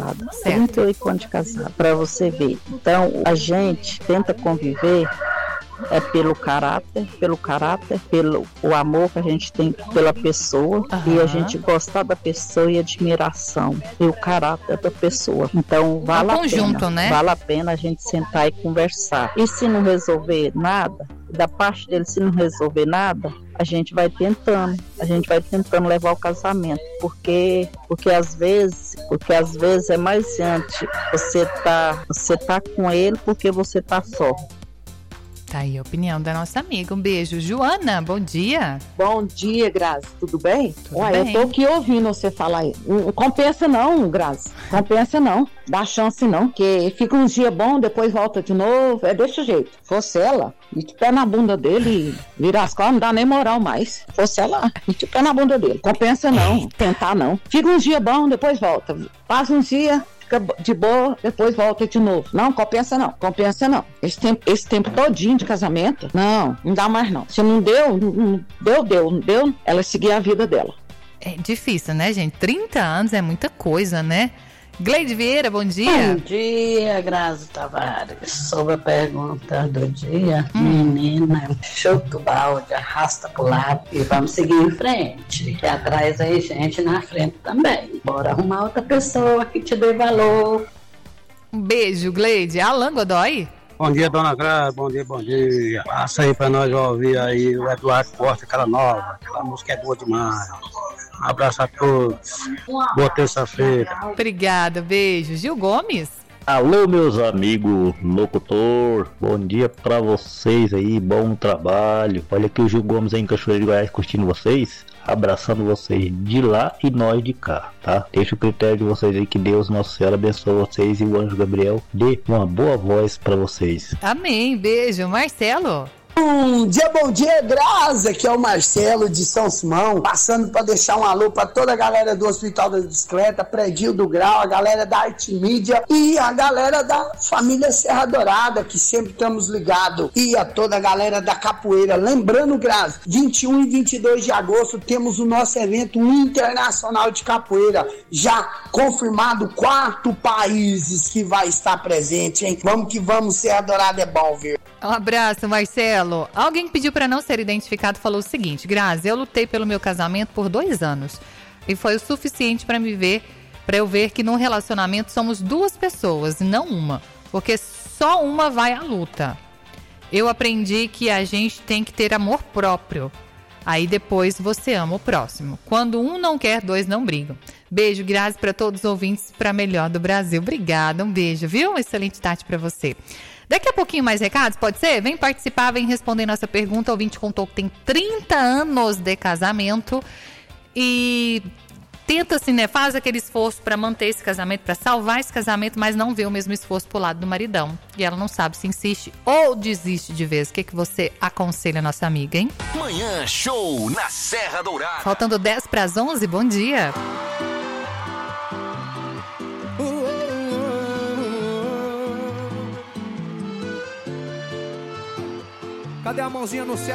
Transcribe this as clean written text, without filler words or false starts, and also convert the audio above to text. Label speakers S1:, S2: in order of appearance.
S1: casada.
S2: Certo.
S1: 38 anos de casada, para você ver. Então, a gente tenta conviver pelo caráter, pelo o amor que a gente tem pela pessoa e a gente gostar da pessoa e admiração e o caráter da pessoa. Então vale a
S2: conjunto,
S1: pena,
S2: né?
S1: vale a pena a gente sentar e conversar. E se não resolver nada, da parte dele, se não resolver nada, a gente vai tentando levar o casamento, porque às vezes é mais antes você tá com ele porque você tá só.
S2: Tá aí a opinião da nossa amiga. Um beijo. Joana, bom dia.
S3: Bom dia, Grazi. Tudo bem?
S2: Tudo bem.
S3: Eu tô aqui ouvindo você falar aí. Não compensa não, Grazi. Compensa não. Dá chance não. Porque fica uns dias bom, depois volta de novo. É desse jeito. Fosse ela, mete o pé na bunda dele e vira as costas, não dá nem moral mais. Fosse ela, mete o pé na bunda dele. Compensa não. Tentar não. Fica uns dias bom, depois volta. Passa uns dias, fica de boa, depois volta de novo. Não, compensa não. Esse tempo todinho de casamento, não dá mais não. Se não deu, não deu, ela seguir a vida dela.
S2: É difícil, né, gente? 30 anos é muita coisa, né? Gleide Vieira, bom dia.
S4: Bom dia, Grazi Tavares. Sobre a pergunta do dia, menina, chuta o balde, arrasta pro lado e vamos seguir em frente. E atrás aí gente na frente também. Bora arrumar outra pessoa que te dê valor.
S2: Um beijo, Gleide. Alan Godoy.
S5: Bom dia, dona Graça, bom dia. Passa aí pra nós ouvir aí o Eduardo Costa, aquela nova. Aquela música é boa demais. Um abraço a todos. Boa terça-feira.
S2: Obrigada, beijo. Gil Gomes.
S6: Alô, meus amigos locutor, bom dia pra vocês aí, bom trabalho. Olha aqui o Gil Gomes aí em Cachoeira de Goiás curtindo vocês, abraçando vocês de lá e nós de cá, tá? Deixa o critério de vocês aí, que Deus Nossa Senhora abençoe vocês e o Anjo Gabriel dê uma boa voz pra vocês.
S2: Amém, beijo. Marcelo.
S7: Bom dia, Grazi, aqui é o Marcelo de São Simão, passando para deixar um alô para toda a galera do Hospital da Bicicleta, Predil do Grau, a galera da Arte Mídia e a galera da família Serra Dourada, que sempre estamos ligados, e a toda a galera da Capoeira. Lembrando, Grazi, 21 e 22 de agosto temos o nosso evento internacional de capoeira, já confirmado 4 países que vai estar presente, hein? Vamos que vamos, Serra Dourada é bom, viu?
S2: Um abraço, Marcelo. Alguém que pediu para não ser identificado falou o seguinte: Grazi, eu lutei pelo meu casamento por 2 anos e foi o suficiente para eu ver que num relacionamento somos 2 pessoas e não uma, porque só uma vai à luta. Eu aprendi que a gente tem que ter amor próprio. Aí depois você ama o próximo. Quando um não quer, 2 não brigam. Beijo, Grazi, para todos os ouvintes, para melhor do Brasil. Obrigada, um beijo, viu? Uma excelente tarde para você. Daqui a pouquinho mais recados, pode ser? Vem participar, vem responder nossa pergunta. O ouvinte contou que tem 30 anos de casamento e tenta, assim, né? Faz aquele esforço para manter esse casamento, para salvar esse casamento, mas não vê o mesmo esforço pro lado do maridão. E ela não sabe se insiste ou desiste de vez. O que você aconselha a nossa amiga, hein?
S8: Manhã Show na Serra Dourada.
S2: Faltando 10 para as 11, bom dia.
S9: Cadê a mãozinha no céu?